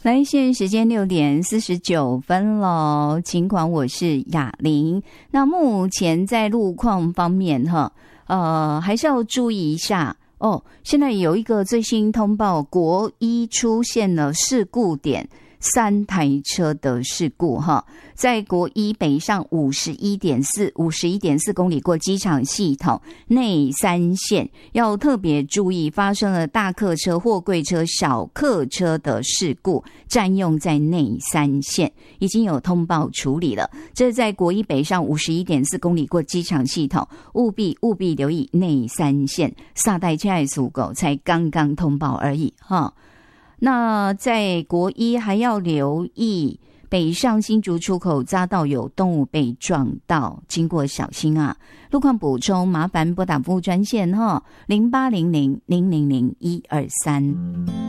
来，现在时间6:49咯，尽管我是雅玲。那目前在路况方面还是要注意一下哦。现在有一个最新通报，国一出现了事故点，3台车的事故在国一北上51.4公里过机场系统内3线，要特别注意发生了大客车、货柜车、小客车的事故，占用在内3线，已经有通报处理了。这是在国一北上51.4公里过机场系统，务必留意内3线，萨代车的事故才刚刚通报而已那在国一还要留意北上新竹出口匝道有动物被撞到，经过小心啊。路况补充麻烦拨打服务专线0800000123。